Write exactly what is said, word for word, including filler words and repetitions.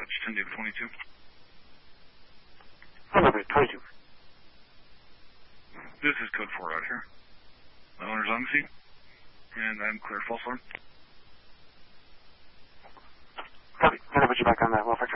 dispatch, ten David twenty-two. ten David twenty-two. This is code four out here. The owner's on the scene, and I'm clear false alarm. Copy. I'm going to put you back on that welfare truck.